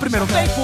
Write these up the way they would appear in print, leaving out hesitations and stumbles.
primeiro tempo.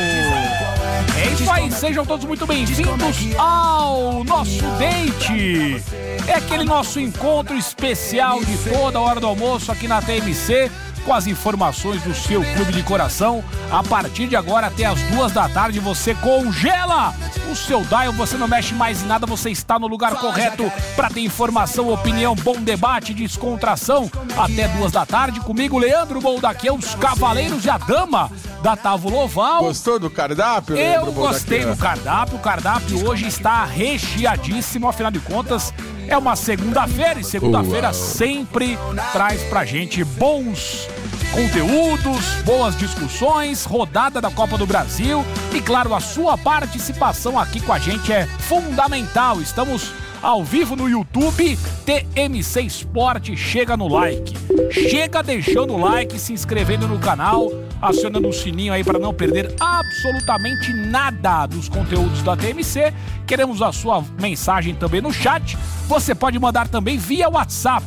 É isso aí, sejam todos muito bem-vindos ao nosso date. É aquele nosso encontro especial de toda hora do almoço aqui na TMC, com as informações do seu clube de coração. A partir de agora até as 2 da tarde você congela o seu dial, você não mexe mais em nada, você está no lugar correto para ter informação, opinião, bom debate, descontração. Até 2 da tarde comigo, Leandro Boldaquê, os cavaleiros e a dama da Távola Oval. Gostou do cardápio? Eu gostei do cardápio. O cardápio hoje está recheadíssimo, afinal de contas é uma segunda-feira, e segunda-feira sempre traz pra gente bons conteúdos, boas discussões, rodada da Copa do Brasil e, claro, a sua participação aqui com a gente é fundamental. Estamos ao vivo no YouTube, TMC Esporte. Chega no like, chega deixando o like, se inscrevendo no canal, acionando o sininho aí para não perder absolutamente nada dos conteúdos da TMC. Queremos a sua mensagem também no chat. Você pode mandar também via WhatsApp,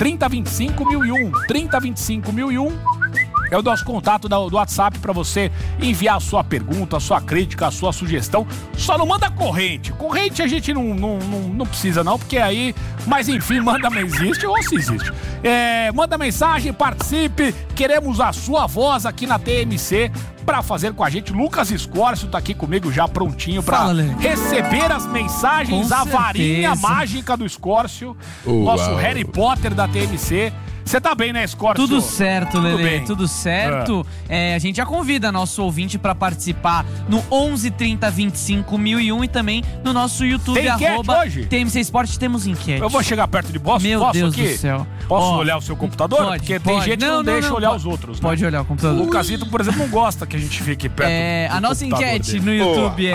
3025-1001, 3025-1001. É o nosso contato do WhatsApp para você enviar a sua pergunta, a sua crítica, a sua sugestão. Só não manda corrente. Corrente a gente não precisa não, porque aí... Mas enfim, manda mensagem. Existe ou se existe. Manda mensagem, participe. Queremos a sua voz aqui na TMC para fazer com a gente. Lucas Escórcio tá aqui comigo já prontinho para receber as mensagens. Com a varinha mágica do Escórcio. Nosso Harry Potter da TMC. Você tá bem, né, Escórcio? Tudo certo, Lelê, tudo certo. A gente já convida nosso ouvinte pra participar no 11 30 25 1001 e também no nosso YouTube, tem enquete hoje? TMC Esporte, temos enquete. Eu vou chegar perto de você. Meu Deus do céu. Posso olhar o seu computador? Pode, porque tem gente que não deixa olhar os outros, né? Pode olhar o computador. O Lucasito, por exemplo, não gosta que a gente fique perto do a nossa enquete dele. No YouTube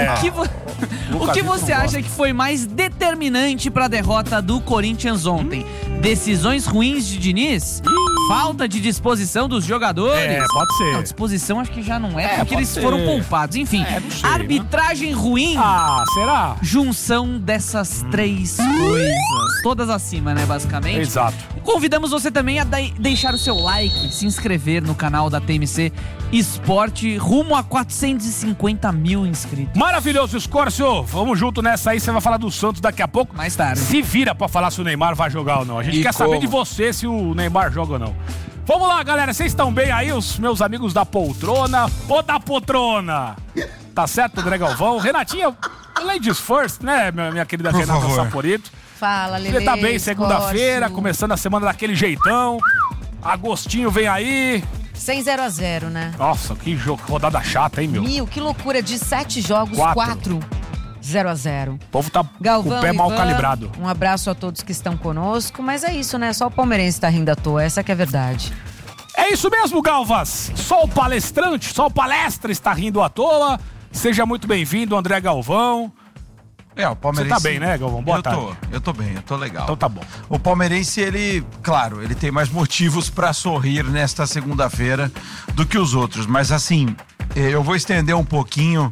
o que você acha que foi mais determinante pra derrota do Corinthians ontem? Decisões ruins de Diniz? Falta de disposição dos jogadores? Pode ser. Não, disposição acho que já não é, porque eles foram poupados. Enfim, não sei, arbitragem ruim. Será? Junção dessas três coisas. Todas acima, né, basicamente. Exato. Convidamos você também a deixar o seu like, se inscrever no canal da TMC Esporte, rumo a 450 mil inscritos. Maravilhoso, Escórcio. Vamos junto nessa aí, você vai falar do Santos daqui a pouco. Mais tarde. Se vira pra falar se o Neymar vai jogar ou não. A gente quer saber de você se o Neymar joga ou não. Vamos lá, galera. Vocês estão bem aí, os meus amigos da poltrona ou da poltrona? Tá certo, André Galvão? Renatinha, ladies first, né, minha querida Renata Saporito? Fala, Lelê. Você tá bem, segunda-feira, começando a semana daquele jeitão. Agostinho vem aí. Sem 0-0, né? Nossa, que rodada chata, hein, meu? Que loucura. De 7 jogos, 4 0-0. O povo tá Galvão, com o pé mal Ivan, calibrado. Um abraço a todos que estão conosco. Mas é isso, né? Só o palmeirense tá rindo à toa. Essa que é a verdade. É isso mesmo, Galvas. Só o palestrante, só o palestra está rindo à toa. Seja muito bem-vindo, André Galvão. O palmeirense... Você tá bem, né, Galvão? Boa tarde. Eu tô bem, eu tô legal. Então tá bom. O palmeirense, ele tem mais motivos pra sorrir nesta segunda-feira do que os outros. Mas assim, eu vou estender um pouquinho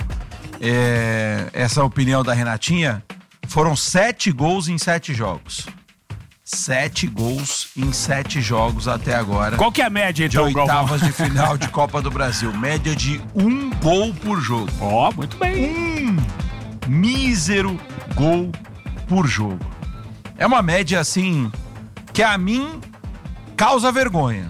essa opinião da Renatinha. Foram 7 gols em 7 jogos. 7 gols em 7 jogos até agora. Qual que é a média, então, de oitavas de final de Copa do Brasil? Média de 1 gol por jogo. Muito bem. Mísero gol por jogo. É uma média, assim, que a mim causa vergonha.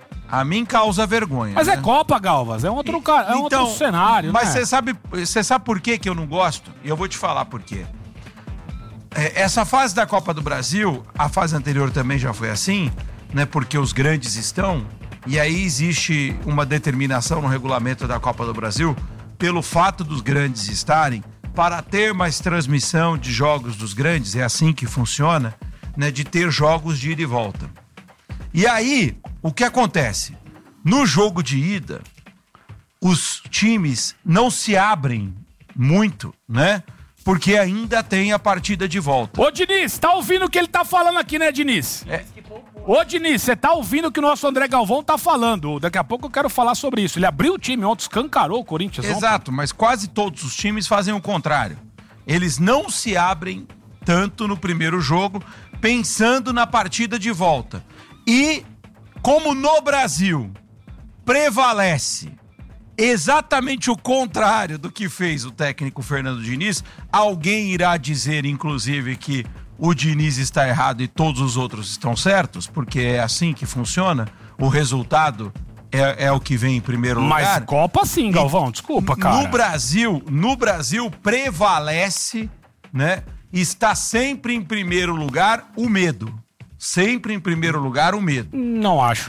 Mas né? é Copa, Galvas. É outro cenário, mas né? você sabe por que eu não gosto? E eu vou te falar por quê. Essa fase da Copa do Brasil, a fase anterior também já foi assim, né? Porque os grandes estão, e aí existe uma determinação no regulamento da Copa do Brasil, pelo fato dos grandes estarem, para ter mais transmissão de jogos dos grandes, é assim que funciona, né? De ter jogos de ida e volta. E aí, o que acontece? No jogo de ida, os times não se abrem muito, né? Porque ainda tem a partida de volta. Ô, Diniz, tá ouvindo o que ele tá falando aqui, né, Diniz? Ô, Diniz, você tá ouvindo o que o nosso André Galvão tá falando. Daqui a pouco eu quero falar sobre isso. Ele abriu o time ontem, escancarou o Corinthians ontem. Exato, mas quase todos os times fazem o contrário. Eles não se abrem tanto no primeiro jogo, pensando na partida de volta. E, como no Brasil prevalece exatamente o contrário do que fez o técnico Fernando Diniz. Alguém irá dizer, inclusive, que o Diniz está errado e todos os outros estão certos, porque é assim que funciona. O resultado é o que vem em primeiro lugar. Mas Copa sim, Galvão, desculpa, cara. No Brasil prevalece, né? Está sempre em primeiro lugar o medo. Sempre em primeiro lugar o medo. Não acho.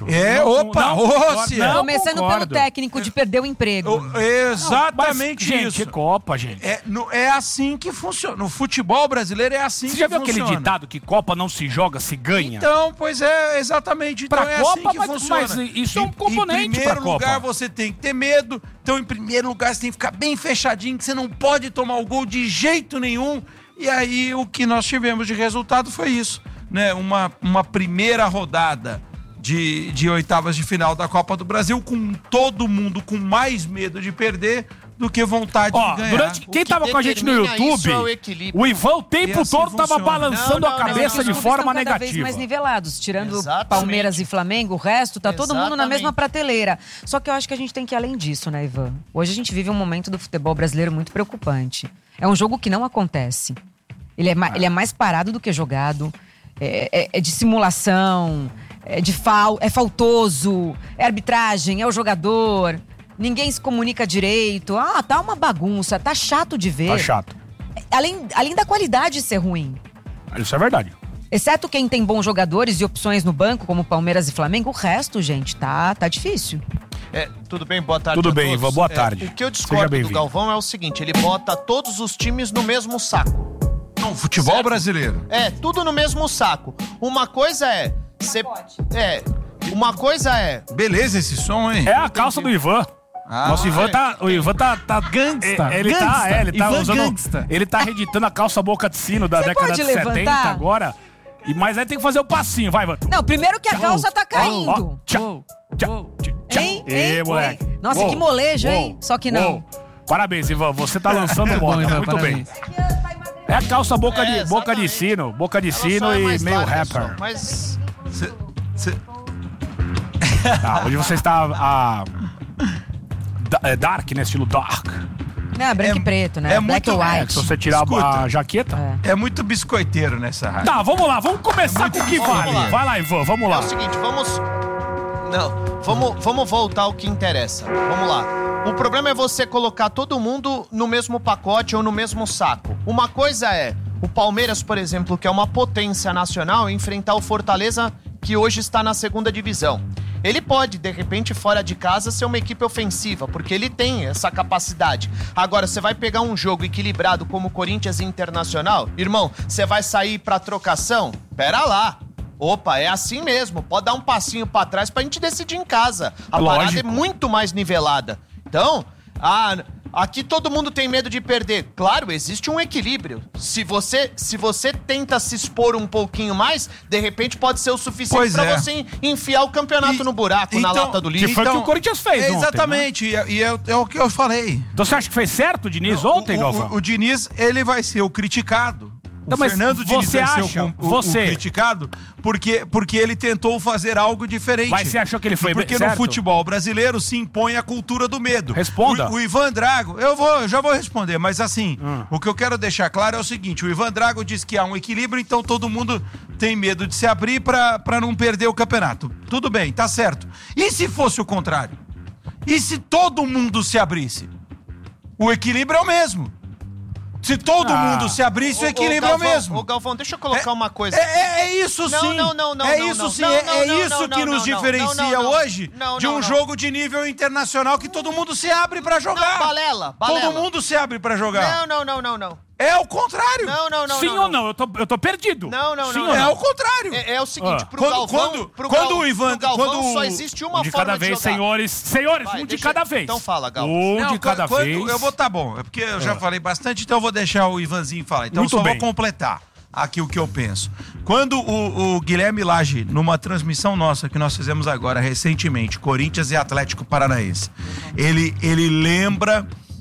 Começando pelo técnico de perder o emprego. Exatamente gente, isso. Copa, gente. É assim que funciona. No futebol brasileiro é assim que funciona. Você já viu aquele ditado que Copa não se joga, se ganha? Então, pois é, exatamente. Então pra é Copa, assim que funciona. Mas isso é um componente pra Copa. Em primeiro lugar, você tem que ter medo. Então, em primeiro lugar, você tem que ficar bem fechadinho, que você não pode tomar o gol de jeito nenhum. E aí, o que nós tivemos de resultado foi isso. Né, uma primeira rodada de oitavas de final da Copa do Brasil com todo mundo com mais medo de perder do que vontade de ganhar. Quem tava com a gente no YouTube, o Ivan o tempo todo tava balançando a cabeça de forma negativa. Cada vez mais nivelados, tirando Palmeiras e Flamengo, o resto tá todo mundo na mesma prateleira. Só que eu acho que a gente tem que ir além disso, né, Ivan? Hoje a gente vive um momento do futebol brasileiro muito preocupante. É um jogo que não acontece. Ele é mais parado do que jogado. É de simulação, é faltoso, é arbitragem, é o jogador, ninguém se comunica direito. Tá uma bagunça, tá chato de ver. Tá chato. Além da qualidade ser ruim. Isso é verdade. Exceto quem tem bons jogadores e opções no banco, como Palmeiras e Flamengo, o resto, gente, tá difícil. Tudo bem? Boa tarde. Tudo bem, Ivan, boa tarde. O que eu discordo do Galvão é o seguinte, ele bota todos os times no mesmo saco. Não, futebol brasileiro. Tudo no mesmo saco. Uma coisa é... Uma coisa é... Beleza esse som, hein? É a calça do Ivan. Nosso Ivan o Ivan tá gangsta. Ele tá Ivan usando... Gangsta. Ele tá reeditando a calça boca de sino da década de 70 agora. Mas aí tem que fazer o passinho, vai, Ivan. Não, primeiro que a calça tá caindo. Tchau. Hein, moleque. Nossa, que molejo, hein? Só que não. Parabéns, Ivan. Você tá lançando moda. Ivan, muito parabéns. bem. É a calça boca de sino e meio rapper. Mas... Hoje você está dark, né? Estilo dark. Não, branco e preto, né? Black and white. Se você tirar a jaqueta. É muito biscoiteiro nessa rádio. Tá, vamos lá. Vamos começar com o que vale. Vai lá, Ivan. Vamos lá. É o seguinte, vamos voltar ao que interessa. Vamos lá. O problema é você colocar todo mundo no mesmo pacote ou no mesmo saco. Uma coisa é o Palmeiras, por exemplo, que é uma potência nacional, enfrentar o Fortaleza, que hoje está na segunda divisão. Ele pode, de repente, fora de casa, ser uma equipe ofensiva, porque ele tem essa capacidade. Agora, você vai pegar um jogo equilibrado como Corinthians e Internacional? Irmão, você vai sair pra trocação? Pera lá. Opa, é assim mesmo. Pode dar um passinho pra trás pra gente decidir em casa. A parada é muito mais nivelada. Então, aqui todo mundo tem medo de perder. Claro, existe um equilíbrio. Se você tenta se expor um pouquinho mais, de repente pode ser o suficiente pra você enfiar o campeonato no buraco, na lata do lixo. Que foi o que o Corinthians fez ontem, exatamente, né? E é o que eu falei. Então você acha que fez certo o Diniz ontem, Galvão? O Diniz, ele vai ser o criticado. Não, mas Fernando Diniz você vai acha, ser o criticado porque ele tentou fazer algo diferente. Mas você achou que ele foi Porque certo? No futebol brasileiro se impõe a cultura do medo. Responda. O Ivan Drago, eu já vou responder, mas assim, o que eu quero deixar claro é o seguinte, o Ivan Drago diz que há um equilíbrio, então todo mundo tem medo de se abrir pra não perder o campeonato. Tudo bem, tá certo. E se fosse o contrário? E se todo mundo se abrisse? O equilíbrio é o mesmo. Se todo mundo se abrisse, o equilíbrio é o mesmo. Ô, Galvão, deixa eu colocar uma coisa. É isso sim. Não. É isso sim. É isso que nos diferencia hoje de um jogo de nível internacional que todo mundo se abre pra jogar. Balela. Todo mundo se abre pra jogar. Não. É o contrário. Não. Sim ou não? Eu tô perdido. Não. É o contrário. É o seguinte, pro Galvão... Quando o Ivan... Quando só existe uma de forma cada vez, de jogar. Senhores, de cada vez. Então fala, Galvão. De cada vez. Eu vou bom. É porque eu já falei bastante, então eu vou deixar o Ivanzinho falar. Então Muito eu só bem. vou completar aqui o que eu penso. Quando o Guilherme Lage, numa transmissão nossa que nós fizemos agora recentemente, Corinthians e Atlético Paranaense, ele lembra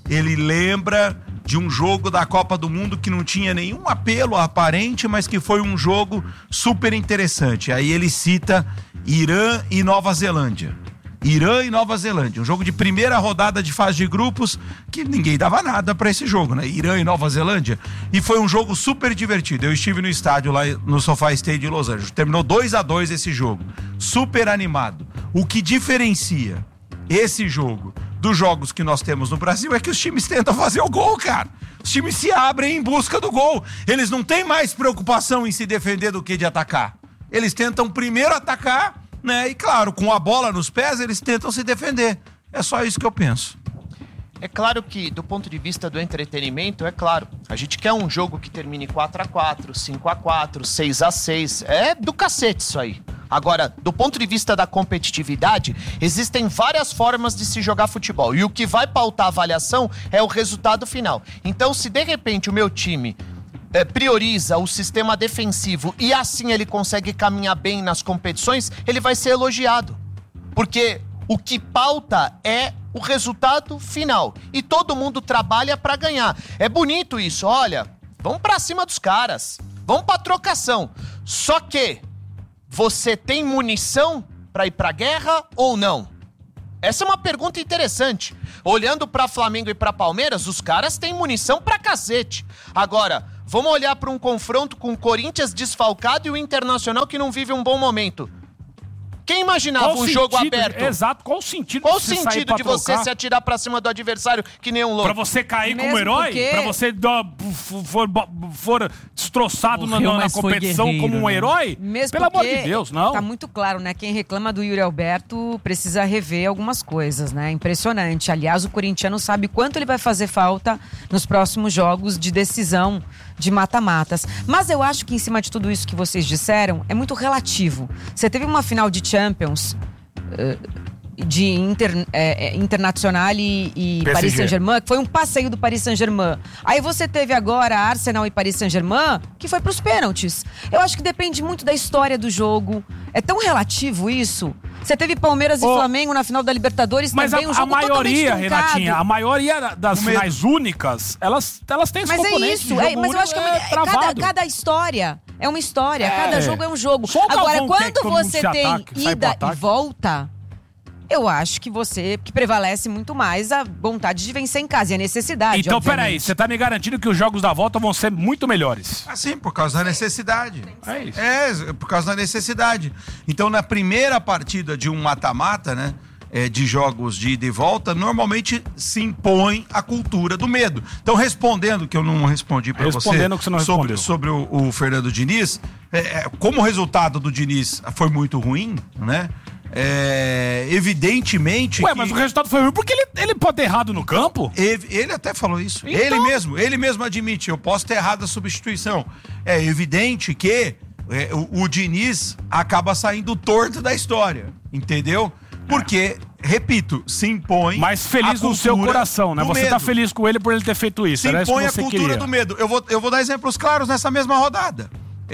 de um jogo da Copa do Mundo que não tinha nenhum apelo aparente, mas que foi um jogo super interessante. Aí ele cita Irã e Nova Zelândia. Irã e Nova Zelândia. Um jogo de primeira rodada de fase de grupos que ninguém dava nada pra esse jogo, né? Irã e Nova Zelândia. E foi um jogo super divertido. Eu estive no estádio lá no SoFi Stadium de Los Angeles. Terminou 2-2 esse jogo. Super animado. O que diferencia esse jogo dos jogos que nós temos no Brasil é que os times tentam fazer o gol, cara. Os times se abrem em busca do gol. Eles não têm mais preocupação em se defender do que de atacar. Eles tentam primeiro atacar, né? E claro, com a bola nos pés, eles tentam se defender. É só isso que eu penso. É claro que, do ponto de vista do entretenimento, é claro, a gente quer um jogo que termine 4-4, 5-4, 6-6. É do cacete isso aí. Agora, do ponto de vista da competitividade, existem várias formas de se jogar futebol. E o que vai pautar a avaliação é o resultado final. Então, se de repente o meu time prioriza o sistema defensivo e assim ele consegue caminhar bem nas competições, ele vai ser elogiado. Porque o que pauta é o resultado final. E todo mundo trabalha pra ganhar. É bonito isso, olha, vamos pra cima dos caras, vamos pra trocação. Só que você tem munição pra ir pra guerra ou não? Essa é uma pergunta interessante. Olhando pra Flamengo e pra Palmeiras, os caras têm munição pra cacete. Agora, vamos olhar pra um confronto com o Corinthians desfalcado e o Internacional que não vive um bom momento. Quem imaginava um jogo aberto? Exato, qual o sentido Qual o sentido de você se atirar pra cima do adversário que nem um louco? Pra você cair Mesmo como herói? porque- Pra você for destroçado na mas foi competição guerreiro, como um né? herói? Mesmo Pelo amor porque de Deus, não. Tá muito claro, né? Quem reclama do Yuri Alberto precisa rever algumas coisas, né? Impressionante. Aliás, o corintiano sabe quanto ele vai fazer falta nos próximos jogos de decisão de mata-matas. Mas eu acho que em cima de tudo isso que vocês disseram, é muito relativo. Você teve uma final de Champions de Internacional e PSG. Paris Saint-Germain, que foi um passeio do Paris Saint-Germain. Aí você teve agora Arsenal e Paris Saint-Germain, que foi pros pênaltis. Eu acho que depende muito da história do jogo. É tão relativo isso. Você teve Palmeiras e Flamengo na final da Libertadores, Mas também um jogo a maioria, totalmente truncado. Renatinha, a maioria das finais únicas, elas têm esse Mas é componente isso, de jogo mas eu acho que travado. cada história é uma história, cada jogo é um jogo. Só o Agora, Galvão quer que quando todo mundo você se tem ataque, sai pro ida e ataque. volta, eu acho que prevalece muito mais a vontade de vencer em casa e a necessidade. Então, obviamente. peraí, você tá me garantindo que os jogos da volta vão ser muito melhores. Assim, por causa da necessidade. É isso. É, por causa da necessidade. Então, na primeira partida de um mata-mata, né? De jogos de ida e volta, normalmente se impõe a cultura do medo. Então, respondendo, que eu não respondi pra você, Respondendo o que você não respondeu. sobre o Fernando Diniz, como o resultado do Diniz foi muito ruim, né? Evidentemente Ué, que mas o resultado foi ruim porque ele pode ter errado no campo? ele até falou isso. Então- Ele mesmo admite, eu posso ter errado a substituição. É evidente que o Diniz acaba saindo torto da história, entendeu? Porque, repito, se impõe Mas feliz no seu coração, né? do Você tá medo. feliz com ele por ele ter feito isso. Se Era isso impõe que a você cultura queria. do medo. Eu vou dar exemplos claros nessa mesma rodada.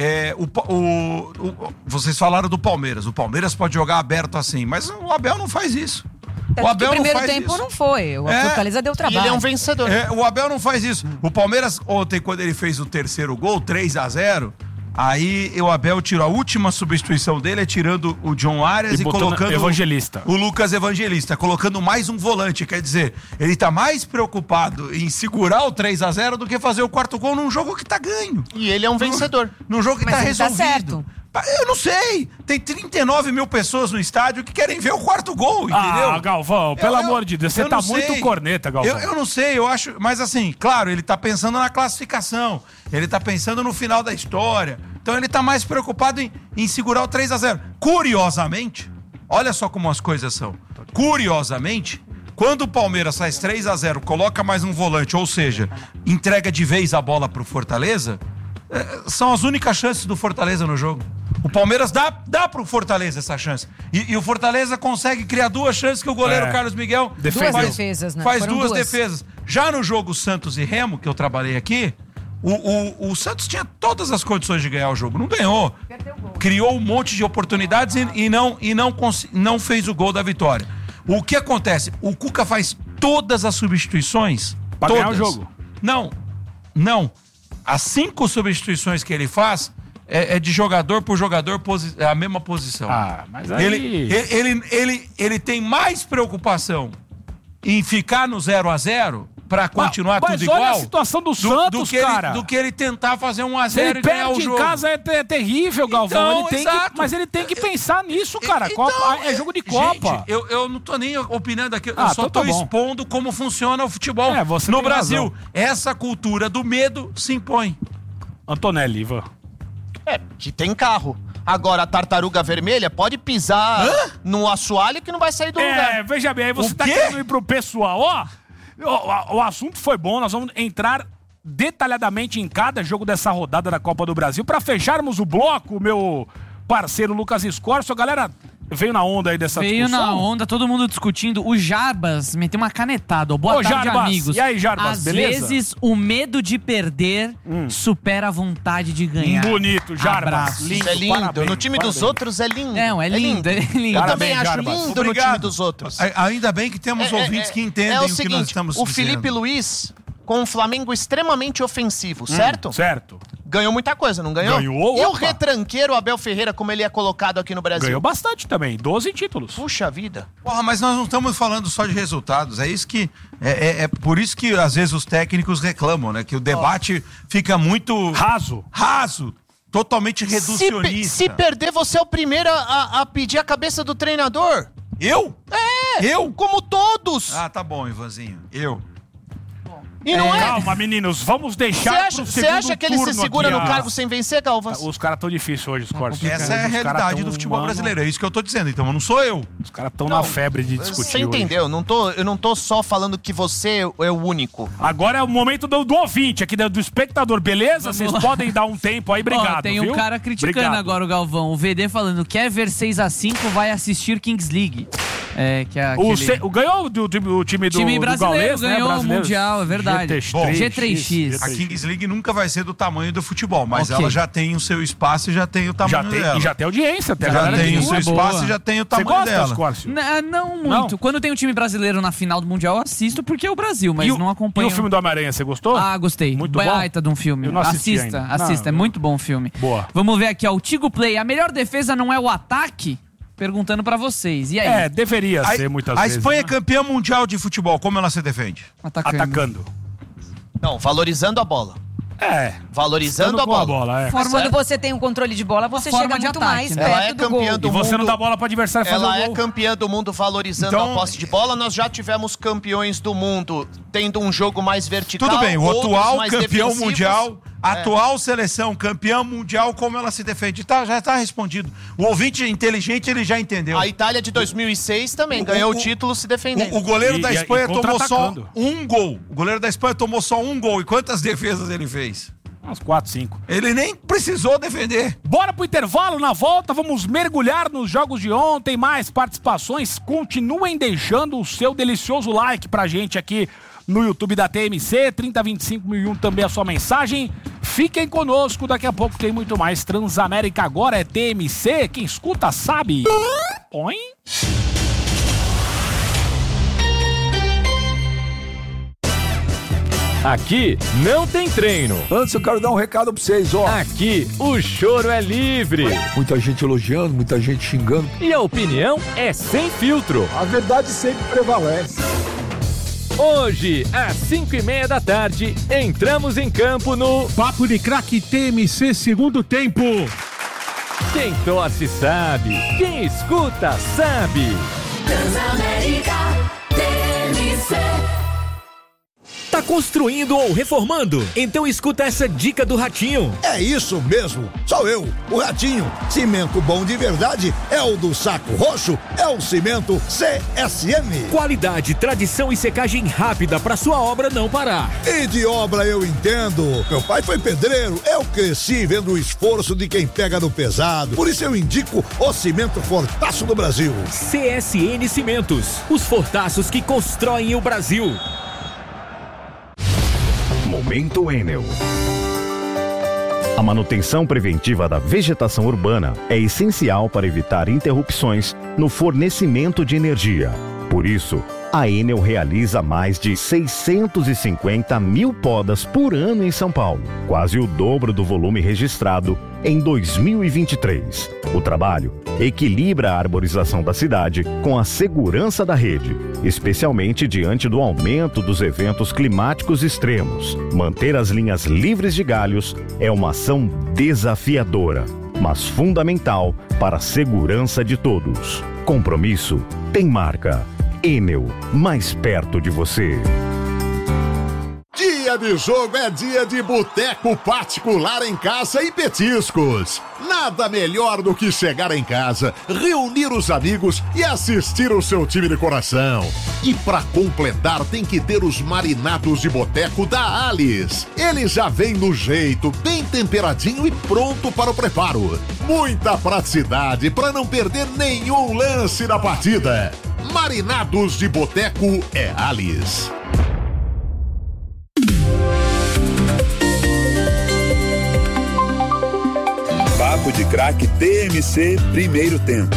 Vocês falaram do Palmeiras. O Palmeiras pode jogar aberto assim, mas o Abel não faz isso. Até porque o primeiro tempo não foi. O Fortaleza deu E trabalho. ele é um vencedor. O Abel não faz isso. O Palmeiras, ontem, quando ele fez o terceiro gol, 3-0, aí o Abel tirou a última substituição dele, tirando o John Arias e botando colocando Evangelista. o Lucas Evangelista, colocando mais um volante. Quer dizer, ele tá mais preocupado em segurar o 3-0 do que fazer o quarto gol num jogo que tá ganho. E ele é um vencedor. Num jogo que Mas tá ele tá resolvido. certo. Eu não sei. Tem 39 mil pessoas no estádio que querem ver o quarto gol, entendeu? Ah, Galvão, pelo amor de Deus, você eu tá não muito sei. corneta, Galvão. Eu não sei, eu acho. Mas assim, claro, ele tá pensando na classificação. Ele tá pensando no final da história. Então ele tá mais preocupado em segurar o 3-0. Curiosamente, olha só como as coisas são. Curiosamente, quando o Palmeiras faz 3-0, coloca mais um volante, ou seja, entrega de vez a bola pro Fortaleza, são as únicas chances do Fortaleza no jogo. O Palmeiras dá pro Fortaleza essa chance. E o Fortaleza consegue criar duas chances que o goleiro Carlos Miguel Defendeu. Duas defesas, né? faz Foram duas duas. defesas. Já no jogo Santos e Remo, que eu trabalhei aqui, o Santos tinha todas as condições de ganhar o jogo. Não ganhou. Criou um monte de oportunidades e não fez o gol da vitória. O que acontece? O Cuca faz todas as substituições. Pra todas. ganhar o jogo. Não. As 5 substituições que ele faz é de jogador por jogador a mesma posição. Mas aí... Ele tem mais preocupação em ficar no 0-0 pra continuar tudo igual. Mas olha a situação do Santos, cara. Do que ele tentar fazer 1-0 e ganhar o jogo. Em casa é terrível, Galvão. Então, mas ele tem que pensar nisso, cara. Então, é jogo de Copa. Gente, eu não tô nem opinando aqui. Eu só tô expondo como funciona o futebol no Brasil. Razão. Essa cultura do medo se impõe. Antonelli, Ivan. Que tem carro. Agora, a tartaruga vermelha pode pisar no assoalho que não vai sair do lugar. Veja bem, aí você tá querendo ir pro pessoal, o assunto foi bom, nós vamos entrar detalhadamente em cada jogo dessa rodada da Copa do Brasil. Pra fecharmos o bloco, meu parceiro Lucas Escorcio, galera veio na onda aí dessa discussão. Veio na onda, todo mundo discutindo. O Jarbas meteu uma canetada. Boa tarde, Jarbas. amigos. E aí, Jarbas, beleza? Às vezes, o medo de perder supera a vontade de ganhar. Bonito, Jarbas. Abraço. Lindo, é lindo. Parabéns, no time dos outros é lindo. Não, é lindo. Eu também acho Jarbas. lindo no time dos outros. Ainda bem que temos ouvintes que entendem o que nós estamos dizendo. O Felipe Luiz, com um Flamengo extremamente ofensivo, certo? Certo. Ganhou muita coisa, não ganhou? Ganhou, E o opa. retranqueiro Abel Ferreira, como ele é colocado aqui no Brasil? Ganhou bastante também, 12 títulos. Puxa vida. Porra, mas nós não estamos falando só de resultados. É isso que. É por isso que às vezes os técnicos reclamam, né? Que o debate fica muito. Raso. Totalmente reducionista. Se perder, você é o primeiro a pedir a cabeça do treinador. Eu? Eu? Como todos. Ah, tá bom, Ivanzinho. Eu. E não é? Calma, meninos, vamos deixar pro Você segundo acha que ele se turno segura aqui, no cargo sem vencer, Galvas? Os caras tão difíceis hoje, Scorcio. Essa é a realidade do futebol brasileiro. É isso que eu tô dizendo. Então, não sou eu. Os caras tão na febre de discutir Você entendeu? Eu não tô só falando que você é o único. Agora é o momento do ouvinte aqui, do espectador, beleza? Vocês podem dar um tempo aí, obrigado, tem viu? um cara criticando agora o Galvão. O VD falando, quer ver 6-5, vai assistir Kings League. Que é aquele... Ganhou o time do time brasileiro, Gaules, ganhou né? o Mundial, é verdade. G3X. A Kings League nunca vai ser do tamanho do futebol, mas ela já tem o seu espaço e já tem o tamanho dela. E já tem audiência, até já tem o seu espaço e já tem o tamanho dela. Scorcio? Não muito. Não? Quando tem um time brasileiro na final do Mundial, eu assisto porque é o Brasil, mas não acompanho. E o filme do Homem-Aranha, você gostou? Gostei. Muito bom. Baita de um filme. Eu não assisti Assista, é muito bom o filme. Boa. Vamos ver aqui, ó, o Tigo Play. A melhor defesa não é o ataque? Perguntando pra vocês. E aí? Deveria ser muitas vezes. A Espanha é campeã mundial de futebol. Como ela se defende? Atacando. Não, valorizando a bola. Valorizando a bola. Quando você tem um controle de bola, você chega muito mais perto do gol. Do e você mundo, não dá bola pro adversário fazer o gol. Ela é campeã do mundo valorizando a posse de bola. Nós já tivemos campeões do mundo tendo um jogo mais vertical. Tudo bem, o atual mais campeão defensivos. mundial, atual seleção campeã mundial, como ela se defende. Já tá respondido. O ouvinte inteligente, ele já entendeu. A Itália de 2006 também ganhou o título se defendendo. O goleiro da Espanha tomou só um gol. O goleiro da Espanha tomou só um gol. E quantas defesas ele fez? Uns 4, 5. Ele nem precisou defender. Bora pro intervalo, na volta vamos mergulhar nos jogos de ontem, mais participações. Continuem deixando o seu delicioso like pra gente aqui no YouTube da TMC, 3025.001 também a sua mensagem. Fiquem conosco, daqui a pouco tem muito mais. Transamérica agora é TMC, quem escuta sabe. Põe. Aqui não tem treino. Antes eu quero dar um recado pra vocês, ó. Aqui o choro é livre. Muita gente elogiando, muita gente xingando. E a opinião é sem filtro. A verdade sempre prevalece. Hoje, às 5:30 da tarde, entramos em campo no Papo de Craque TMC segundo tempo. Quem torce sabe, quem escuta sabe. Transamérica TMC. Tá construindo ou reformando? Então escuta essa dica do Ratinho. É isso mesmo, sou eu, o Ratinho. Cimento bom de verdade é o do Saco Roxo, é o cimento CSM. Qualidade, tradição e secagem rápida pra sua obra não parar. E de obra eu entendo. Meu pai foi pedreiro, eu cresci vendo o esforço de quem pega no pesado. Por isso eu indico o cimento Fortaço do Brasil. CSN Cimentos, os fortaços que constroem o Brasil. Momento Enel. A manutenção preventiva da vegetação urbana é essencial para evitar interrupções no fornecimento de energia. Por isso, a Enel realiza mais de 650 mil podas por ano em São Paulo, quase o dobro do volume registrado em 2023. O trabalho equilibra a arborização da cidade com a segurança da rede, especialmente diante do aumento dos eventos climáticos extremos. Manter as linhas livres de galhos é uma ação desafiadora, mas fundamental para a segurança de todos. Compromisso tem marca. Enel, mais perto de você. Dia de jogo é dia de boteco particular em casa e petiscos. Nada melhor do que chegar em casa, reunir os amigos e assistir o seu time de coração. E pra completar tem que ter os marinados de boteco da Alice. Ele já vem no jeito, bem temperadinho e pronto para o preparo. Muita praticidade para não perder nenhum lance da partida. Marinados de boteco é Alice. Papo de Craque TMC, primeiro tempo.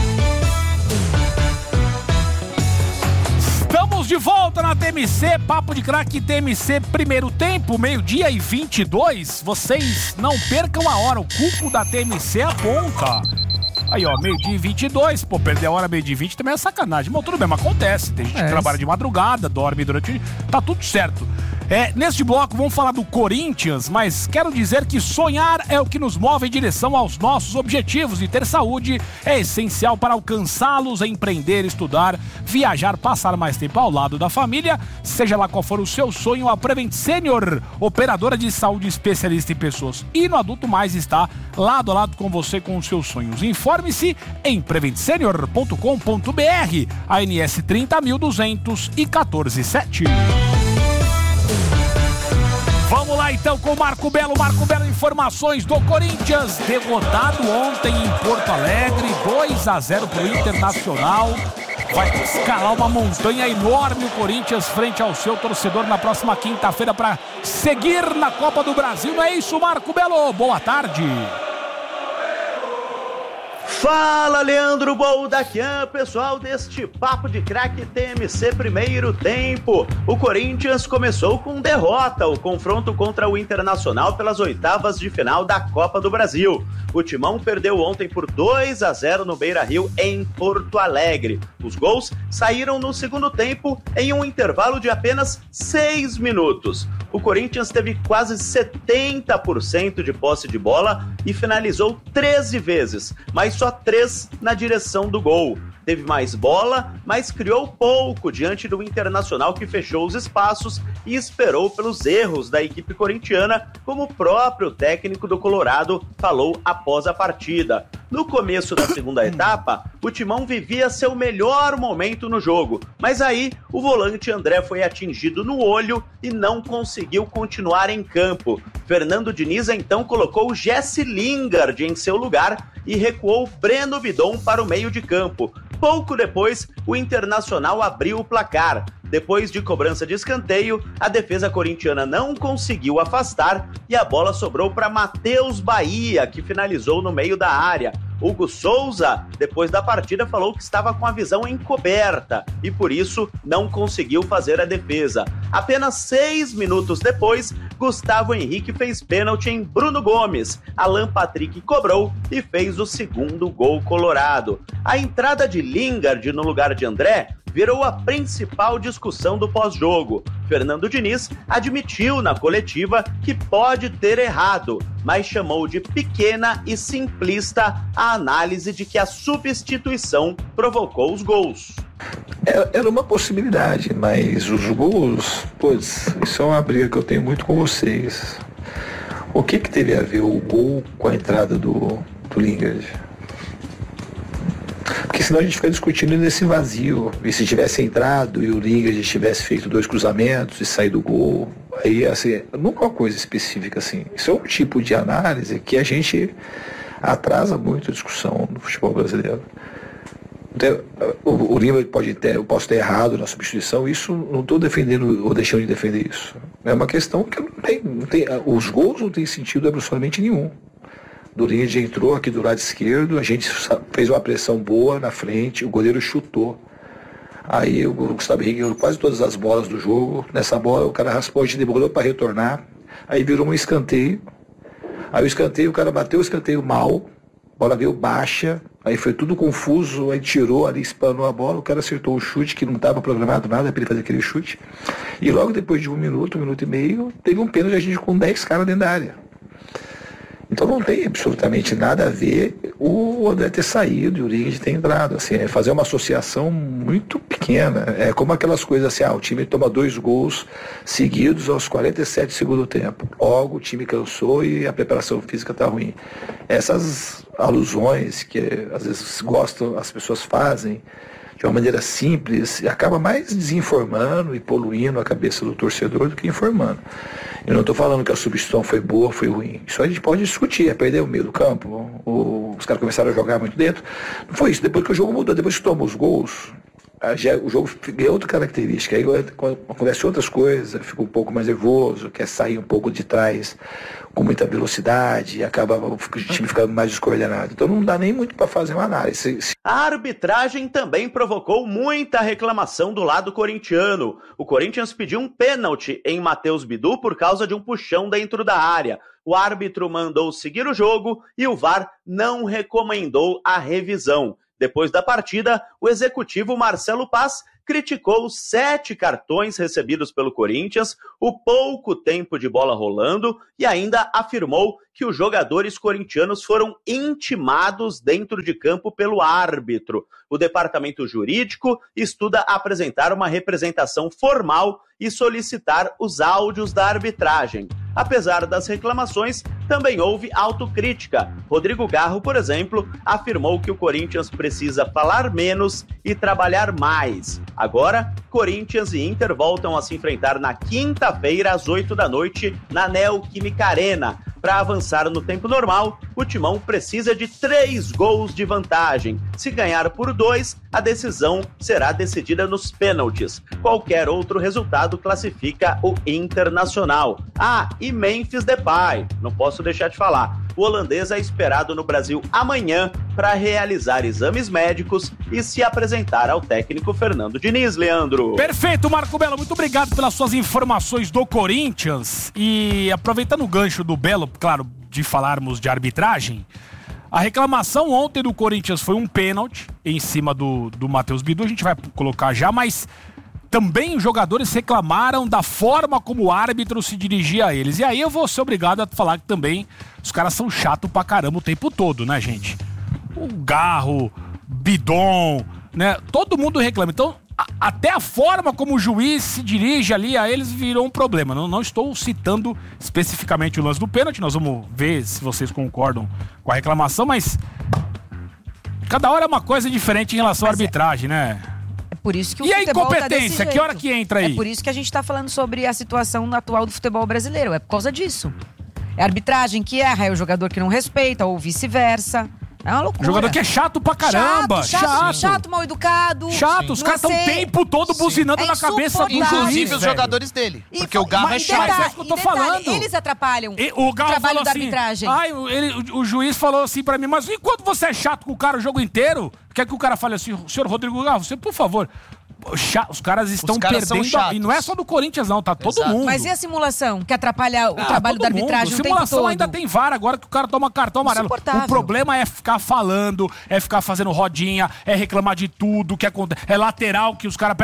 Estamos de volta na TMC, Papo de Craque TMC, primeiro tempo, 12h22. Vocês não percam a hora, o cuco da TMC aponta. Aí, ó, 12h22, pô, perder a hora 12h20 também é sacanagem. Mas tudo bem, mas acontece. Tem gente que trabalha de madrugada, dorme durante o dia, tá tudo certo. Neste bloco vamos falar do Corinthians, mas quero dizer que sonhar é o que nos move em direção aos nossos objetivos e ter saúde é essencial para alcançá-los, empreender, estudar, viajar, passar mais tempo ao lado da família, seja lá qual for o seu sonho, a Prevent Senior, operadora de saúde especialista em pessoas e no adulto mais, está lado a lado com você com os seus sonhos. Informe-se em preventsenior.com.br, ANS 30.214-7. Vamos lá então com o Marco Belo. Marco Belo, informações do Corinthians. Derrotado ontem em Porto Alegre, 2-0 pro Internacional. Vai escalar uma montanha enorme o Corinthians frente ao seu torcedor na próxima quinta-feira para seguir na Copa do Brasil. Não é isso, Marco Belo? Boa tarde. Fala, Leandro Boldaquian, pessoal deste Papo de Craque TMC primeiro tempo. O Corinthians começou com derrota, o confronto contra o Internacional pelas oitavas de final da Copa do Brasil. O Timão perdeu ontem por 2-0 no Beira-Rio, em Porto Alegre. Os gols saíram no segundo tempo em um intervalo de apenas 6 minutos. O Corinthians teve quase 70% de posse de bola e finalizou 13 vezes, mas só 3 na direção do gol. Teve mais bola, mas criou pouco diante do Internacional, que fechou os espaços e esperou pelos erros da equipe corintiana, como o próprio técnico do Colorado falou após a partida. No começo da segunda etapa, o Timão vivia seu melhor momento no jogo, mas aí o volante André foi atingido no olho e não conseguiu continuar em campo. Fernando Diniz então colocou Jesse Lingard em seu lugar e recuou Breno Bidon para o meio de campo. Pouco depois, o Internacional abriu o placar. Depois de cobrança de escanteio, a defesa corintiana não conseguiu afastar e a bola sobrou para Matheus Bahia, que finalizou no meio da área. Hugo Souza, depois da partida, falou que estava com a visão encoberta e por isso não conseguiu fazer a defesa. Apenas 6 minutos depois, Gustavo Henrique fez pênalti em Bruno Gomes. Alan Patrick cobrou e fez o segundo gol colorado. A entrada de Lingard no lugar de André virou a principal discussão do pós-jogo. Fernando Diniz admitiu na coletiva que pode ter errado, mas chamou de pequena e simplista a análise de que a substituição provocou os gols. Era uma possibilidade, mas os gols, isso é uma briga que eu tenho muito com vocês. O que teve a ver o gol com a entrada do Lingard? Porque senão a gente fica discutindo nesse vazio. E se tivesse entrado e o Lingard tivesse feito 2 cruzamentos e saído do gol, aí assim, nunca uma coisa específica assim. Isso é um tipo de análise que a gente atrasa muito a discussão no futebol brasileiro. Então, o Lingard eu posso ter errado na substituição, isso não estou defendendo ou deixando de defender isso. É uma questão que não tem, os gols não têm sentido absolutamente nenhum. O Lingard entrou aqui do lado esquerdo, a gente fez uma pressão boa na frente, o goleiro chutou. Aí o Gustavo Henrique ganhou quase todas as bolas do jogo. Nessa bola o cara raspou, a gente demorou para retornar. Aí virou um escanteio. Aí o escanteio, o cara bateu o escanteio mal, a bola veio baixa, aí foi tudo confuso, aí tirou ali, espanou a bola, o cara acertou o chute, que não estava programado nada para ele fazer aquele chute. E logo depois de 1 minuto e meio, teve um pênalti, a gente com 10 caras dentro da área. Então não tem absolutamente nada a ver o André ter saído e o Riggs ter entrado. Assim, é fazer uma associação muito pequena. É como aquelas coisas assim, o time toma 2 gols seguidos aos 47 do segundo tempo. Logo o time cansou e a preparação física está ruim. Essas alusões que às vezes as pessoas fazem de uma maneira simples, acaba mais desinformando e poluindo a cabeça do torcedor do que informando. Eu não estou falando que a substituição foi boa, foi ruim. Isso a gente pode discutir, perder o meio do campo, os caras começaram a jogar muito dentro. Não foi isso, depois que o jogo mudou, depois que tomou os gols, o jogo ganha outra característica. Aí quando acontece outras coisas, fica um pouco mais nervoso, quer sair um pouco de trás com muita velocidade, e acaba o time ficando mais descoordenado. Então não dá nem muito para fazer uma análise. A arbitragem também provocou muita reclamação do lado corintiano. O Corinthians pediu um pênalti em Matheus Bidu por causa de um puxão dentro da área. O árbitro mandou seguir o jogo e o VAR não recomendou a revisão. Depois da partida, o executivo Marcelo Paz criticou os 7 cartões recebidos pelo Corinthians, o pouco tempo de bola rolando e ainda afirmou que os jogadores corintianos foram intimados dentro de campo pelo árbitro. O departamento jurídico estuda apresentar uma representação formal e solicitar os áudios da arbitragem. Apesar das reclamações, também houve autocrítica. Rodrigo Garro, por exemplo, afirmou que o Corinthians precisa falar menos e trabalhar mais. Agora, Corinthians e Inter voltam a se enfrentar na quinta-feira, às 8 da noite, na Neoquímica Arena. Para avançar no tempo normal, o Timão precisa de 3 gols de vantagem. Se ganhar por 2, a decisão será decidida nos pênaltis. Qualquer outro resultado classifica o Internacional. E Memphis Depay, não posso deixar de falar. O holandês é esperado no Brasil amanhã para realizar exames médicos e se apresentar ao técnico Fernando Diniz, Leandro. Perfeito, Marco Belo. Muito obrigado pelas suas informações do Corinthians. E aproveitando o gancho do Belo, claro, de falarmos de arbitragem, a reclamação ontem do Corinthians foi um pênalti em cima do Matheus Bidu. A gente vai colocar já, mas também os jogadores reclamaram da forma como o árbitro se dirigia a eles. E aí eu vou ser obrigado a falar que também os caras são chatos pra caramba o tempo todo, né, gente? O Garro, Bidon, né? Todo mundo reclama. Então, até a forma como o juiz se dirige ali a eles virou um problema. Não estou citando especificamente o lance do pênalti. Nós vamos ver se vocês concordam com a reclamação, mas cada hora é uma coisa diferente em relação à arbitragem, né? Por isso que o e a futebol incompetência? Tá que hora que entra aí? É por isso que a gente tá falando sobre a situação atual do futebol brasileiro. É por causa disso. É a arbitragem que erra, é o jogador que não respeita, ou vice-versa. É uma loucura. O jogador que é chato pra caramba. Chato, mal educado. Chato, os caras estão o tempo todo buzinando na cabeça do juiz. Inclusive os jogadores dele. Porque o Garro é chato. Mas é isso que eu tô falando. Eles atrapalham o trabalho da arbitragem. O juiz falou assim pra mim, mas enquanto você é chato com o cara o jogo inteiro, quer que o cara fale assim, senhor Rodrigo Garro, você, por favor... Os caras estão perdendo. E não é só do Corinthians, não, tá todo mundo. Mas e a simulação que atrapalha o trabalho da arbitragem? A simulação ainda tem VAR agora que o cara toma cartão amarelo. O problema é ficar falando, é ficar fazendo rodinha, é reclamar de tudo que acontece. É lateral que os caras.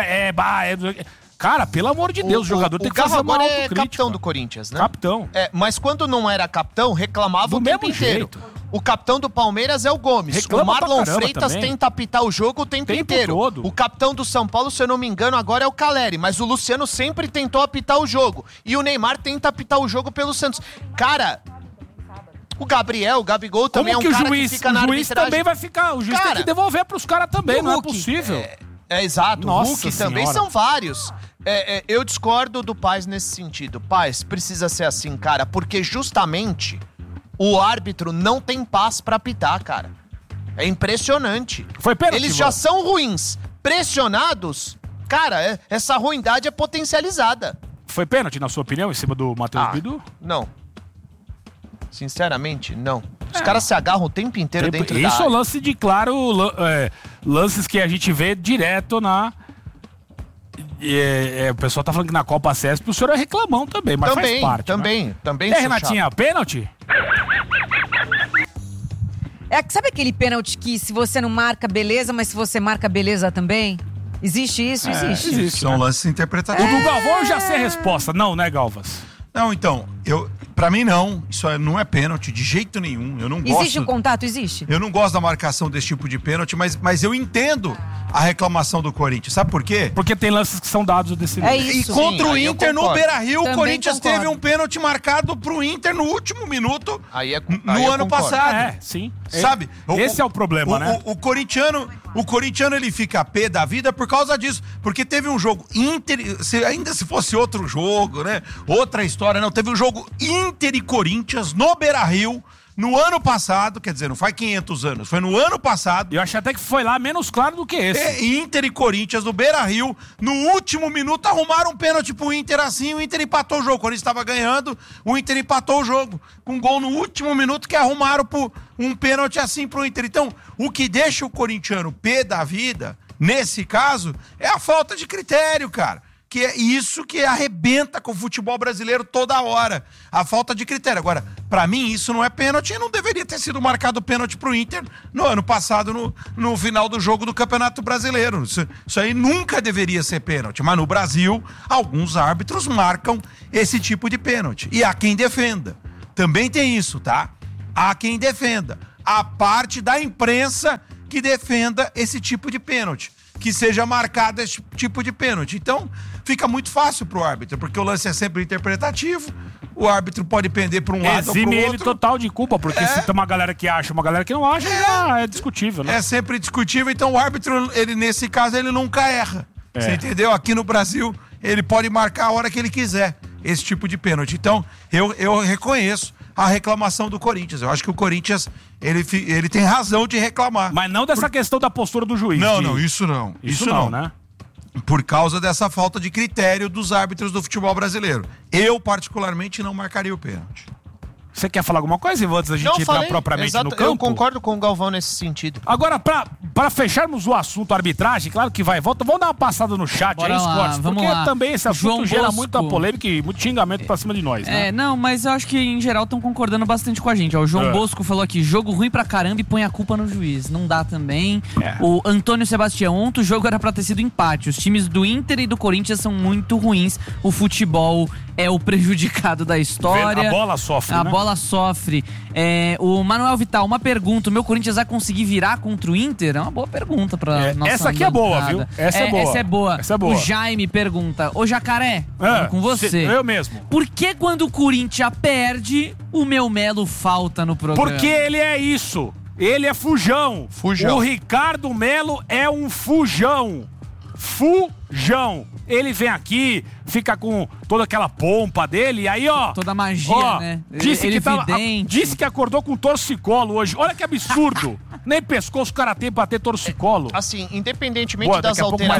Cara, pelo amor de Deus, o jogador tem que fazer uma autocrítica. Agora é capitão do Corinthians, né? Capitão. Mas quando não era capitão, reclamava o tempo inteiro. O capitão do Palmeiras é o Gomes. Reclama o Marlon Freitas também. tenta apitar o jogo o tempo inteiro. Todo. O capitão do São Paulo, se eu não me engano, agora é o Caleri. Mas o Luciano sempre tentou apitar o jogo. E o Neymar tenta apitar o jogo pelo Santos. Cara, o Gabigol também é um cara que fica na arbitragem. O juiz também vai ficar. O juiz tem que devolver pros caras também, não é possível. Exato. O Hulk também são vários. Eu discordo do Paz nesse sentido. Paz, precisa ser assim, cara, porque justamente o árbitro não tem paz pra apitar, cara. É impressionante. Foi pênalti, eles já são ruins. Pressionados, cara, essa ruindade é potencializada. Foi pênalti, na sua opinião, em cima do Matheus Bidu? Não. Sinceramente, não. Os caras se agarram o tempo inteiro dentro da área. Isso é lance de claro, lances que a gente vê direto na... o pessoal tá falando que na Copa CESP o senhor é reclamão também, mas faz parte. Também. Renatinha, pênalti? Sabe aquele pênalti que se você não marca, beleza, mas se você marca, beleza também? Existe isso? Existe. São lances interpretativos. O do Galvão eu já sei a resposta. Não, né, Galvas? Não, então, pra mim não. Isso não é pênalti de jeito nenhum. Eu não gosto. Existe um contato? Existe. Eu não gosto da marcação desse tipo de pênalti, mas eu entendo a reclamação do Corinthians. Sabe por quê? Porque tem lances que são dados desse É isso. E contra o Inter no Beira-Rio, o Também Corinthians concordo. teve um pênalti marcado pro Inter no último minuto no ano passado. Sim. Sabe? Esse é o problema, né? O corintiano ele fica pé da vida por causa disso. Porque teve um jogo Inter, ainda se fosse outro jogo, né? Outra história, não. Teve um jogo Inter e Corinthians no Beira-Rio no ano passado, quer dizer, não faz 500 anos, foi no ano passado. Eu achei até que foi lá menos claro do que esse. Inter e Corinthians no Beira-Rio, no último minuto arrumaram um pênalti pro Inter assim, o Inter empatou o jogo. O Corinthians estava ganhando, o Inter empatou o jogo. Com um gol no último minuto que arrumaram um pênalti assim pro Inter. Então, o que deixa o corintiano pé da vida, nesse caso, é a falta de critério, cara. Que é isso que arrebenta com o futebol brasileiro toda hora. A falta de critério. Agora, pra mim, isso não é pênalti e não deveria ter sido marcado pênalti pro Inter no ano passado, no final do jogo do Campeonato Brasileiro. Isso aí nunca deveria ser pênalti. Mas no Brasil, alguns árbitros marcam esse tipo de pênalti. E há quem defenda. Também tem isso, tá? Há quem defenda. A parte da imprensa que defenda esse tipo de pênalti. Que seja marcado esse tipo de pênalti. Então, fica muito fácil pro árbitro, porque o lance é sempre interpretativo, o árbitro pode pender para um lado ou pro outro. Ele total de culpa, porque se tem uma galera que acha, uma galera que não acha, é discutível, né? É sempre discutível, então o árbitro, ele nesse caso, ele nunca erra. Você entendeu? Aqui no Brasil, ele pode marcar a hora que ele quiser esse tipo de pênalti. Então, eu reconheço a reclamação do Corinthians. Eu acho que o Corinthians, ele tem razão de reclamar. Mas não dessa questão da postura do juiz. Não, isso não. Isso não, né? Por causa dessa falta de critério dos árbitros do futebol brasileiro. Eu, particularmente, não marcaria o pênalti. Você quer falar alguma coisa, Ivan, antes da gente entrar propriamente no campo? Eu concordo com o Galvão nesse sentido. Agora, pra fecharmos o assunto arbitragem, claro que vai e volta, vamos dar uma passada no chat. Bora aí, lá, Scott, vamos porque lá. também esse assunto João gera Bosco. muita polêmica e muito xingamento pra cima de nós, né? Não, mas eu acho que em geral estão concordando bastante com a gente. Ó, o João Bosco falou aqui, jogo ruim pra caramba e põe a culpa no juiz. Não dá também. O Antônio Sebastião, ontem o jogo era pra ter sido empate. Os times do Inter e do Corinthians são muito ruins. O futebol é o prejudicado da história. A bola sofre, A né? bola sofre. O Manuel Vital, uma pergunta. O meu Corinthians vai conseguir virar contra o Inter? É uma boa pergunta pra nossa essa aqui é boa, bancada. viu? Essa é boa. Essa é boa. O Jaime pergunta, ô Jacaré, com você. Eu mesmo. Por que quando o Corinthians perde, o meu Melo falta no programa? Porque ele é isso. Ele é fujão. O Ricardo Melo é um fujão. Fujão. Ele vem aqui, fica com toda aquela pompa dele, e aí, ó... Toda a magia, né? Disse ele que disse que acordou com torcicolo hoje. Olha que absurdo. Nem pescoço o cara tem pra ter torcicolo. Assim, independentemente das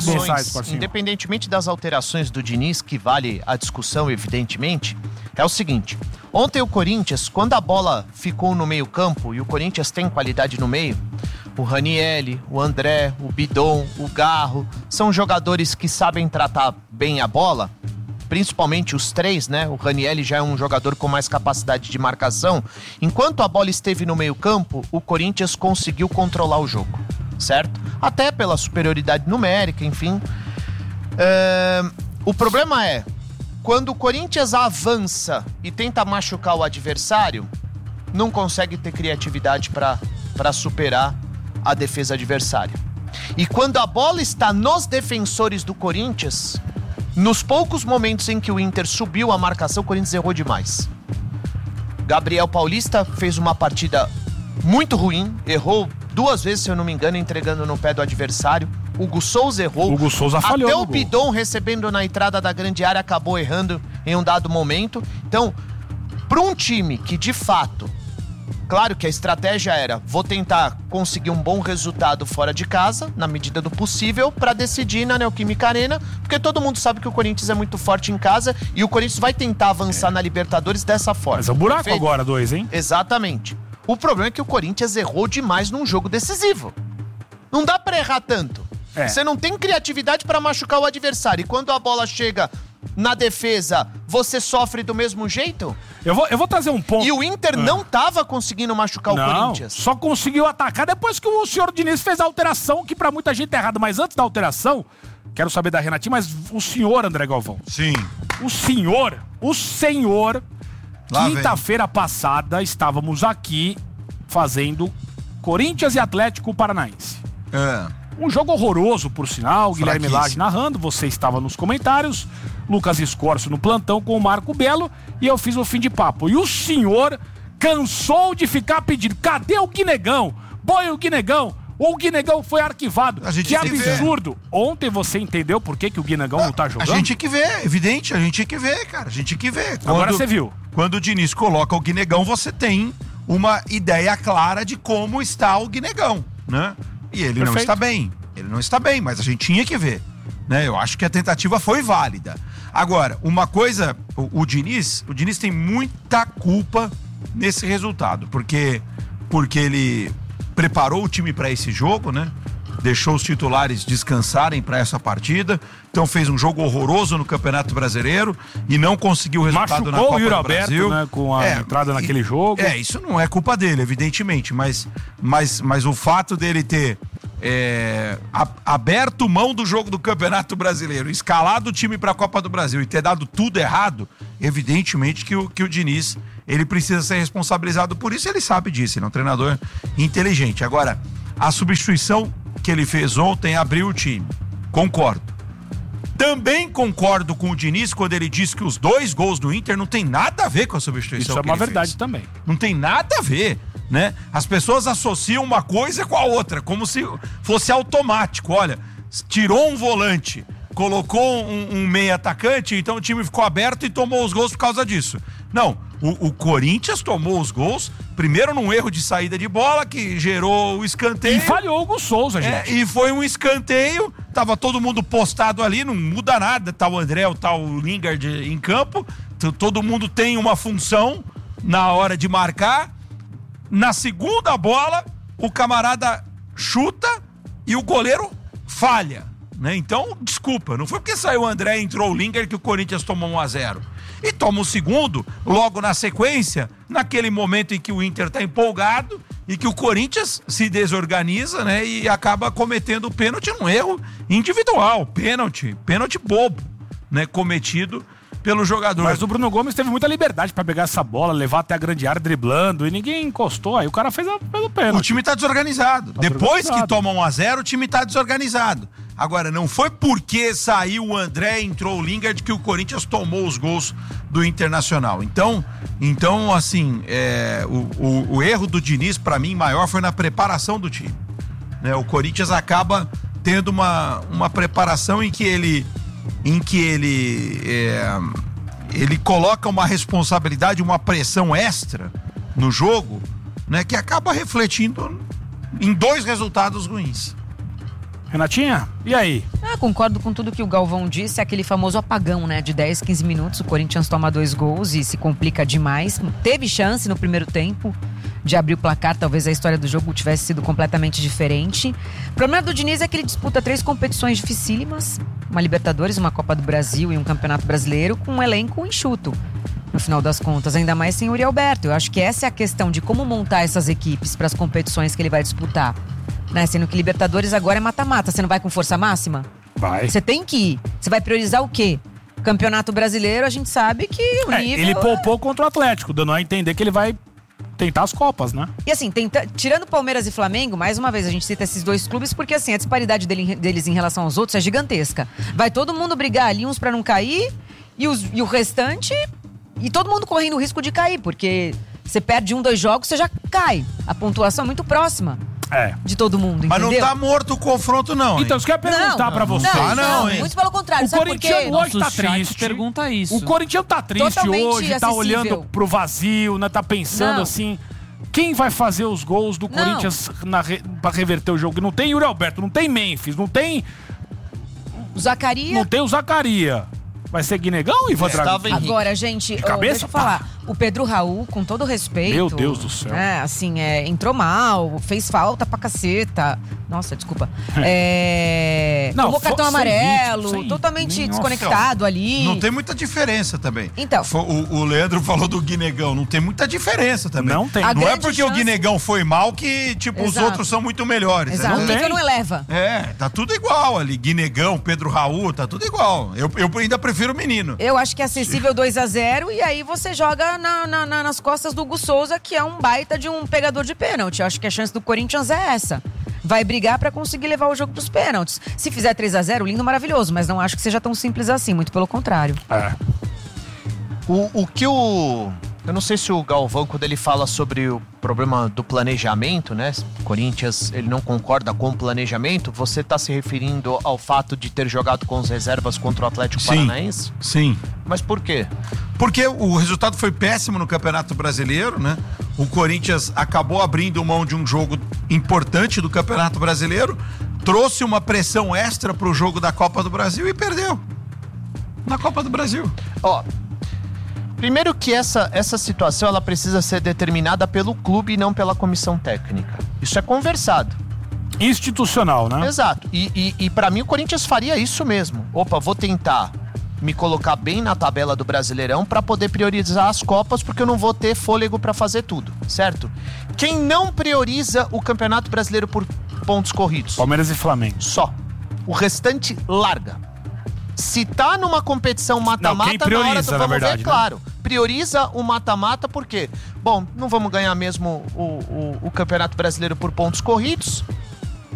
alterações do Diniz, que vale a discussão, evidentemente, é o seguinte. Ontem o Corinthians, quando a bola ficou no meio campo, e o Corinthians tem qualidade no meio, o Ranieri, o André, o Bidon, o Garro, são jogadores que sabem tratar bem a bola, principalmente os três, né? O Ranieri já é um jogador com mais capacidade de marcação. Enquanto a bola esteve no meio campo, o Corinthians conseguiu controlar o jogo, certo? Até pela superioridade numérica, enfim. O problema é, quando o Corinthians avança e tenta machucar o adversário, não consegue ter criatividade para superar a defesa adversária. E quando a bola está nos defensores do Corinthians, nos poucos momentos em que o Inter subiu a marcação, o Corinthians errou demais. Gabriel Paulista fez uma partida muito ruim, errou 2 vezes, se eu não me engano, entregando no pé do adversário. Hugo Souza errou. Hugo Souza falhou. Até o Bidon, recebendo na entrada da grande área, acabou errando em um dado momento. Então, para um time que, de fato, claro que a estratégia era, vou tentar conseguir um bom resultado fora de casa, na medida do possível, para decidir na Neoquímica Arena, porque todo mundo sabe que o Corinthians é muito forte em casa e o Corinthians vai tentar avançar na Libertadores dessa forma. Mas é um buraco Perfeito? agora, 2, hein? Exatamente. O problema é que o Corinthians errou demais num jogo decisivo. Não dá pra errar tanto. Você não tem criatividade pra machucar o adversário. E quando a bola chega na defesa, você sofre do mesmo jeito? Eu vou trazer um ponto. E o Inter não tava conseguindo machucar o Corinthians. Só conseguiu atacar depois que o senhor Diniz fez a alteração, que pra muita gente é errado. Mas antes da alteração, quero saber da Renatinha, mas o senhor, André Galvão. Sim. O senhor, quinta-feira passada, estávamos aqui fazendo Corinthians e Atlético Paranaense. Um jogo horroroso, por sinal. Guilherme Lage narrando, você estava nos comentários. Lucas Escorcio no plantão com o Marco Belo. E eu fiz o fim de papo. E o senhor cansou de ficar pedindo: cadê o Guinegão? Põe o Guinegão. Ou o Guinegão foi arquivado. Que absurdo. Ontem você entendeu por que o Guinegão não tá jogando? A gente que vê, evidente. A gente que vê, cara. A gente que vê. Agora você viu. Quando o Diniz coloca o Guinegão, você tem uma ideia clara de como está o Guinegão, né? E ele não está bem. Ele não está bem, mas a gente tinha que ver, né? Eu acho que a tentativa foi válida. Agora, uma coisa, o Diniz tem muita culpa nesse resultado, porque ele preparou o time para esse jogo, né? Deixou os titulares descansarem para essa partida, então fez um jogo horroroso no Campeonato Brasileiro e não conseguiu o resultado na Copa do Brasil. Né, com a entrada naquele jogo. Isso não é culpa dele, evidentemente, mas o fato dele ter aberto mão do jogo do Campeonato Brasileiro, escalado o time para a Copa do Brasil e ter dado tudo errado, evidentemente que o Diniz, ele precisa ser responsabilizado por isso, ele sabe disso, ele é um treinador inteligente. Agora, a substituição que ele fez ontem abriu o time, concordo. Também concordo com o Diniz quando ele diz que os 2 gols do Inter não tem nada a ver com a substituição. Isso é uma verdade também. Não tem nada a ver, né? As pessoas associam uma coisa com a outra, como se fosse automático. Olha, tirou um volante, colocou um meia atacante, então o time ficou aberto e tomou os gols por causa disso. Não, o Corinthians tomou os gols, primeiro num erro de saída de bola, que gerou o escanteio. E falhou o Hugo Souza, gente. E foi um escanteio, tava todo mundo postado ali, não muda nada, tá o André, tá o Lingard em campo, todo mundo tem uma função na hora de marcar. Na segunda bola, o camarada chuta e o goleiro falha, né? Então, desculpa, não foi porque saiu o André e entrou o Lingard que o Corinthians tomou 1-0. E toma o segundo, logo na sequência, naquele momento em que o Inter tá empolgado e que o Corinthians se desorganiza, né? E acaba cometendo o pênalti num erro individual, pênalti bobo, né? Cometido pelo jogador. Mas o Bruno Gomes teve muita liberdade pra pegar essa bola, levar até a grande área driblando e ninguém encostou, aí o cara fez o pênalti. O time tá desorganizado. Depois que toma 1-0, o time tá desorganizado. Agora, não foi porque saiu o André e entrou o Lingard que o Corinthians tomou os gols do Internacional. Então assim, o erro do Diniz, pra mim, maior foi na preparação do time, né? O Corinthians acaba tendo uma preparação em que ele coloca uma responsabilidade, uma pressão extra no jogo, né? Que acaba refletindo em 2 resultados ruins. Renatinha, e aí? Concordo com tudo que o Galvão disse, aquele famoso apagão, né? De 10, 15 minutos, o Corinthians toma 2 gols e se complica demais. Teve chance no primeiro tempo de abrir o placar, talvez a história do jogo tivesse sido completamente diferente. O problema do Diniz é que ele disputa 3 competições dificílimas, uma Libertadores, uma Copa do Brasil e um Campeonato Brasileiro, com um elenco enxuto, no final das contas, ainda mais sem o Yuri Alberto. Eu acho que essa é a questão de como montar essas equipes para as competições que ele vai disputar. Né? Sendo que Libertadores agora é mata-mata. Você não vai com força máxima? Vai. Você tem que ir. Você vai priorizar o quê? Campeonato Brasileiro, a gente sabe que o nível... Ele poupou contra o Atlético, dando a entender que ele vai tentar as Copas, né? E assim, tirando Palmeiras e Flamengo, mais uma vez a gente cita esses 2 clubes porque assim, a disparidade deles em relação aos outros é gigantesca. Vai todo mundo brigar ali, uns pra não cair, e o restante... E todo mundo correndo o risco de cair, porque você perde 1, 2 jogos, você já cai. A pontuação é muito próxima de todo mundo, mas entendeu? Não tá morto o confronto, não. Então, isso que eu ia perguntar pra você. Não, muito pelo contrário. O corintiano hoje tá triste. Pergunta isso. O corintiano tá triste totalmente hoje, tá acessível. Olhando pro vazio, né? Tá pensando assim... Quem vai fazer os gols do Corinthians pra reverter o jogo? Não tem Yuri Alberto, não tem Memphis, não tem... O Zaccaria. Não tem o Zaccaria. Vai ser Guinegão, Ivan Drago? Agora, gente, deixa eu falar. O Pedro Raul, com todo respeito... Meu Deus do céu. Assim, entrou mal, fez falta pra caceta. Nossa, desculpa. Tomou cartão amarelo, totalmente desconectado ali. Não tem muita diferença também. Então. O Leandro falou do Guinegão, não tem muita diferença também. Não tem. Não é porque o Guinegão foi mal que, tipo, os outros são muito melhores. Exato, o nível não eleva. Tá tudo igual ali. Guinegão, Pedro Raul, tá tudo igual. Eu ainda prefiro o menino. Eu acho que é acessível 2-0 e aí você joga nas costas do Hugo Souza, que é um baita de um pegador de pênalti. Eu acho que a chance do Corinthians é essa. Vai brigar pra conseguir levar o jogo pros pênaltis. Se fizer 3-0, lindo, maravilhoso, mas não acho que seja tão simples assim, muito pelo contrário. Eu não sei se o Galvão, quando ele fala sobre o problema do planejamento, né? Corinthians, ele não concorda com o planejamento. Você está se referindo ao fato de ter jogado com as reservas contra o Atlético Paranaense? Sim. Mas por quê? Porque o resultado foi péssimo no Campeonato Brasileiro, né? O Corinthians acabou abrindo mão de um jogo importante do Campeonato Brasileiro, trouxe uma pressão extra pro jogo da Copa do Brasil e perdeu. Na Copa do Brasil. Primeiro que essa situação ela precisa ser determinada pelo clube e não pela comissão técnica. Isso é conversado. Institucional, né? Exato. E para mim o Corinthians faria isso mesmo. Vou tentar me colocar bem na tabela do Brasileirão para poder priorizar as Copas, porque eu não vou ter fôlego para fazer tudo, certo? Quem não prioriza o Campeonato Brasileiro por pontos corridos? Palmeiras e Flamengo. Só. O restante larga. Se tá numa competição mata-mata, prioriza, na hora do vamos verdade, ver, claro. Prioriza o mata-mata, por quê? Bom, não vamos ganhar mesmo o Campeonato Brasileiro por pontos corridos.